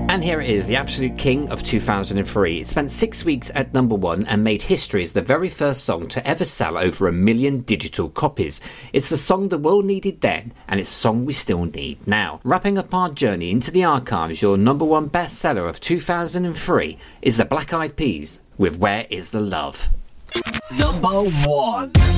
And here it is, the absolute king of 2003. It spent 6 weeks at number 1 and made history as the very first song to ever sell over 1 million digital copies. It's the song the world needed then, and it's a song we still need now. Wrapping up our journey into the archives, your number 1 bestseller of 2003 is the Black Eyed Peas with Where Is the Love? Number 1.